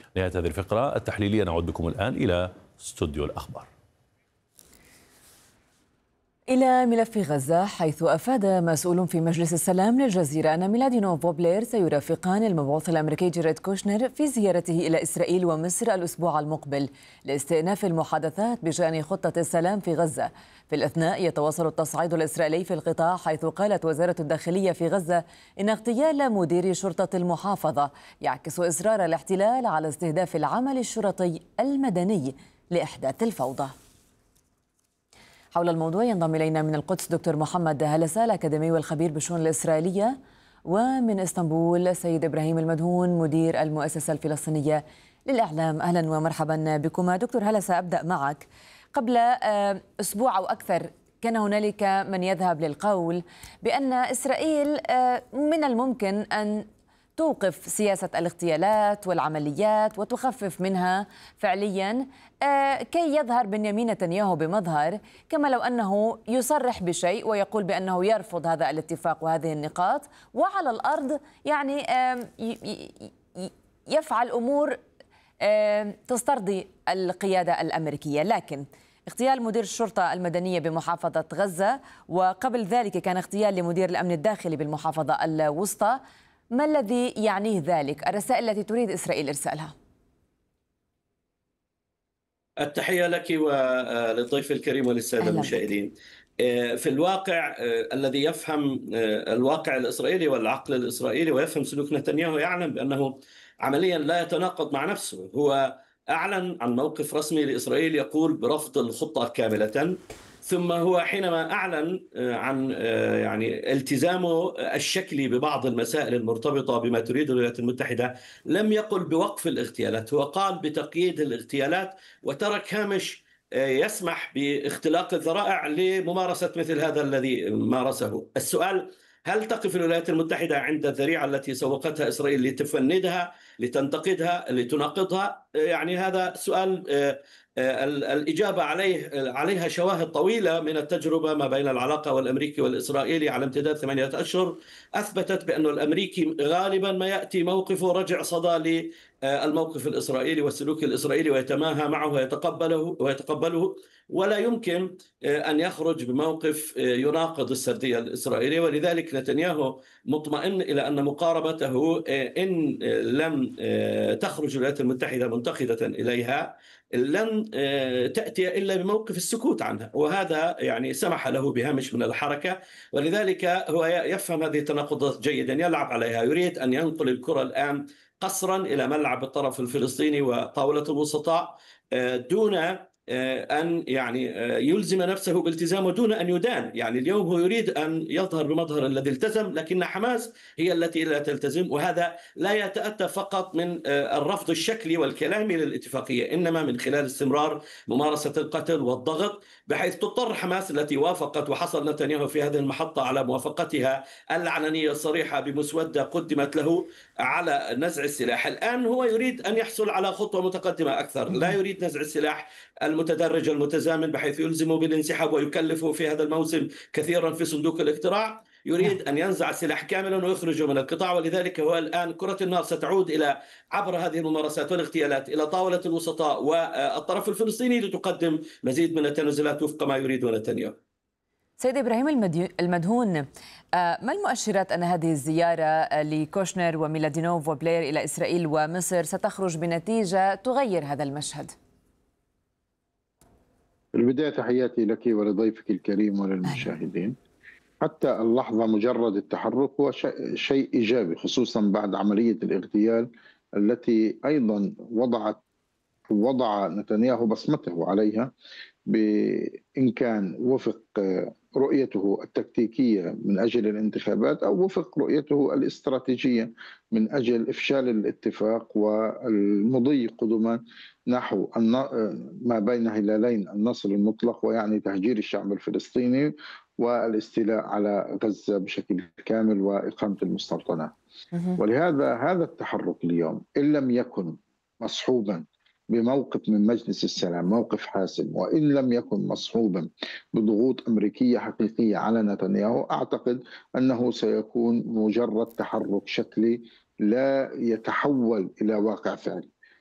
نهاية هذه الفقرة التحليلية نعود بكم الآن إلى استوديو الأخبار. إلى ملف غزة، حيث أفاد مسؤول في مجلس السلام للجزيرة أن ميلادينوف وبلير سيرافقان المبعوث الأمريكي جاريد كوشنر في زيارته إلى إسرائيل ومصر الأسبوع المقبل لاستئناف المحادثات بشأن خطة السلام في غزة. في الأثناء يتواصل التصعيد الإسرائيلي في القطاع، حيث قالت وزارة الداخلية في غزة إن اغتيال مدير شرطة المحافظة يعكس إصرار الاحتلال على استهداف العمل الشرطي المدني لإحداث الفوضى. حول الموضوع ينضم إلينا من القدس دكتور محمد هلسة الأكاديمي والخبير بالشؤون الإسرائيلية، ومن إسطنبول سيد إبراهيم المدهون مدير المؤسسة الفلسطينية للإعلام. أهلا ومرحبا بكما. دكتور هلسة، أبدأ معك. قبل أسبوع أو أكثر كان هنالك من يذهب للقول بأن إسرائيل من الممكن أن توقف سياسة الاغتيالات والعمليات وتخفف منها فعليا كي يظهر بنيامين نتنياهو بمظهر كما لو أنه يصرح بشيء ويقول بأنه يرفض هذا الاتفاق وهذه النقاط، وعلى الأرض يعني يفعل أمور تسترضي القيادة الأمريكية. لكن اغتيال مدير الشرطة المدنية بمحافظة غزة، وقبل ذلك كان اغتيال لمدير الأمن الداخلي بالمحافظة الوسطى، ما الذي يعنيه ذلك؟ الرسائل التي تريد إسرائيل إرسالها. التحية لك وللضيف الكريم وللسادة المشاهدين. في الواقع الذي يفهم الواقع الإسرائيلي والعقل الإسرائيلي ويفهم سلوك نتنياهو يعلم بأنه عمليا لا يتناقض مع نفسه. هو أعلن عن موقف رسمي لإسرائيل يقول برفض الخطة كاملة، ثم هو حينما أعلن عن يعني التزامه الشكلي ببعض المسائل المرتبطة بما تريد الولايات المتحدة لم يقل بوقف الاغتيالات، هو قال بتقييد الاغتيالات وترك هامش يسمح باختلاق الذرائع لممارسة مثل هذا الذي مارسه. السؤال: هل تقف الولايات المتحدة عند الذريعة التي سوقتها إسرائيل لتفندها، لتنتقدها، لتناقضها؟ يعني هذا سؤال الإجابة عليها شواهد طويلة من التجربة ما بين العلاقة والأمريكي والإسرائيلي على امتداد 8 أشهر أثبتت بأن الأمريكي غالبا ما يأتي موقفه رجع صدى للموقف الإسرائيلي والسلوك الإسرائيلي ويتماهى معه ويتقبله ولا يمكن أن يخرج بموقف يناقض السردية الإسرائيلية. ولذلك نتنياهو مطمئن إلى أن مقاربته إن لم تخرج الولايات المتحدة منتقدة إليها لن تأتي إلا بموقف السكوت عنها، وهذا يعني سمح له بهامش من الحركة. ولذلك هو يفهم هذه التناقضات جيدا، يلعب عليها، يريد أن ينقل الكرة الآن قصرا إلى ملعب الطرف الفلسطيني وطاولة الوسطاء دون أن يعني يلزم نفسه بالتزامه، دون أن يدان. يعني اليوم هو يريد أن يظهر بمظهر الذي التزم، لكن حماس هي التي لا تلتزم، وهذا لا يتأتى فقط من الرفض الشكلي والكلامي للاتفاقية، إنما من خلال استمرار ممارسة القتل والضغط، بحيث تضطر حماس التي وافقت، وحصل نتنياهو في هذه المحطة على موافقتها العلنية الصريحة بمسودة قدمت له على نزع السلاح. الآن هو يريد أن يحصل على خطوة متقدمة أكثر، لا يريد نزع السلاح المتدرج المتزامن بحيث يلزمه بالانسحاب ويكلفه في هذا الموسم كثيرا في صندوق الاقتراع. يريد أن ينزع السلاح كاملا ويخرجه من القطاع، ولذلك هو الآن كرة النار ستعود إلى عبر هذه الممارسات والاغتيالات إلى طاولة الوسطاء والطرف الفلسطيني لتقدم مزيد من التنازلات وفق ما يريد نتنياهو. سيد إبراهيم المدهون، ما المؤشرات أن هذه الزيارة لكوشنر وميلادينوف وبلير إلى إسرائيل ومصر ستخرج بنتيجة تغير هذا المشهد؟ في البداية تحياتي لك ولضيفك الكريم وللمشاهدين. حتى اللحظة مجرد التحرك هو شيء إيجابي، خصوصا بعد عملية الاغتيال التي أيضا وضع نتنياهو بصمته عليها، بإن كان وفق رؤيته التكتيكية من أجل الانتخابات أو وفق رؤيته الاستراتيجية من أجل إفشال الاتفاق والمضي قدما نحو ما بين هلالين النصر المطلق، ويعني تهجير الشعب الفلسطيني والاستيلاء على غزة بشكل كامل وإقامة المستوطنات. ولهذا هذا التحرك اليوم إن لم يكن مصحوبا بموقف من مجلس السلام، موقف حاسم، وإن لم يكن مصحوبا بضغوط أمريكية حقيقية على نتنياهو، أعتقد أنه سيكون مجرد تحرك شكلي لا يتحول إلى واقع فعلي.